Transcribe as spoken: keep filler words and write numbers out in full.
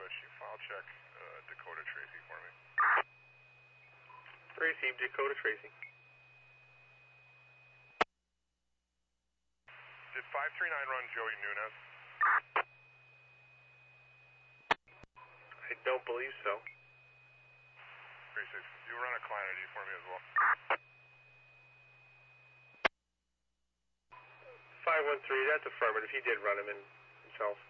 she file check uh, Dakota Tracy for me? Received Dakota Tracy. Did five three nine run Joey Nunez? I don't believe so. three six, you run a client I D for me as well? five one three, that's affirmative. He did run him in himself.